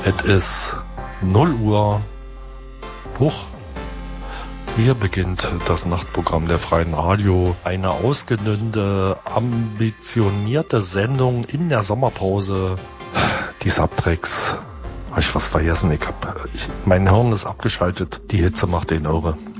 Es ist 0 Uhr. Huch. Hier beginnt das Nachtprogramm der Freien Radio. Eine ausgedünnte, ambitionierte Sendung in der Sommerpause. Die Subtracks. Habe ich was vergessen? Mein Hirn ist abgeschaltet. Die Hitze macht den irre.